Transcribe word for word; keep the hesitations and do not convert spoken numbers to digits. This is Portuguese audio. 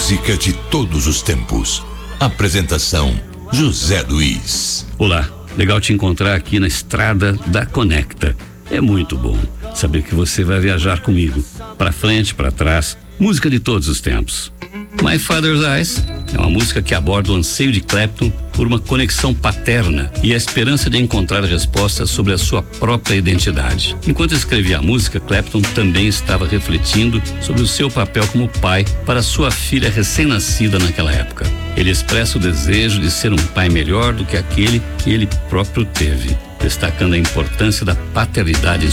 música de todos os tempos. Apresentação: José Luiz. Olá, legal te encontrar aqui na estrada da Conecta. É muito bom saber que você vai viajar comigo, para frente, para trás, música de todos os tempos. My Father's Eyes é uma música que aborda o anseio de Clapton por uma conexão paterna e a esperança de encontrar respostas sobre a sua própria identidade. Enquanto escrevia a música, Clapton também estava refletindo sobre o seu papel como pai para sua filha recém-nascida naquela época. Ele expressa o desejo de ser um pai melhor do que aquele que ele próprio teve, destacando a importância da paternidade em